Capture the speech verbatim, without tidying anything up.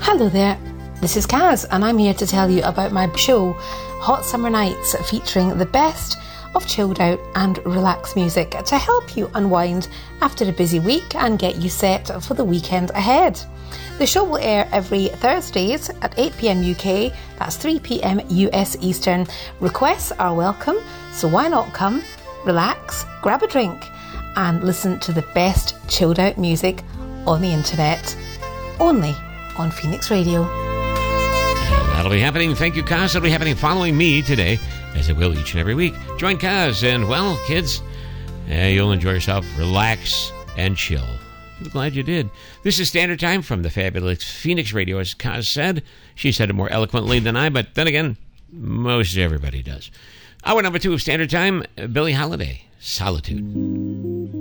Hello there, this is Kaz and I'm here to tell you about my show Hot Summer Nights, featuring the best of chilled out and relaxed music to help you unwind after a busy week and get you set for the weekend ahead. The show will air every Thursdays at eight p.m. U K, that's three p.m. U S Eastern. Requests are welcome, so why not come, relax, grab a drink and listen to the best chilled out music on the internet, only on Phoenix Radio. That'll be happening. Thank you, Kaz. That'll be happening following me today, as it will each and every week. Join Kaz, and, well, kids, eh, you'll enjoy yourself, relax, and chill. I'm glad you did. This is Standard Time from the fabulous Phoenix Radio, as Kaz said. She said it more eloquently than I, but then again, most everybody does. Hour number two of Standard Time, Billie Holiday, Solitude.